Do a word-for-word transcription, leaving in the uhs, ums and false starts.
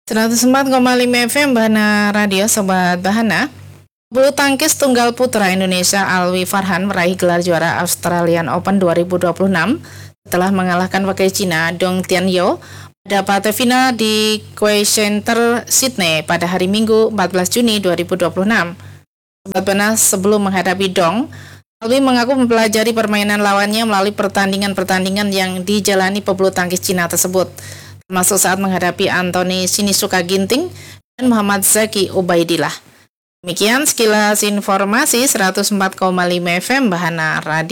seratus empat koma lima F M Bahana Radio, Sobat Bahana. Bulu tangkis tunggal putra Indonesia Alwi Farhan meraih gelar juara Australian Open dua ribu dua puluh enam setelah mengalahkan wakil Cina Dong Tianyo pada partai final di Quay Center Sydney pada hari Minggu empat belas Juni dua ribu dua puluh enam. Sobat Bahana, sebelum menghadapi Dong, Alwi mengaku mempelajari permainan lawannya melalui pertandingan-pertandingan yang dijalani pebulu tangkis Cina tersebut, termasuk saat menghadapi Anthony Sinisuka Ginting dan Muhammad Zaki Ubaidillah. Demikian sekilas informasi seratus empat koma lima F M Bahana Radio.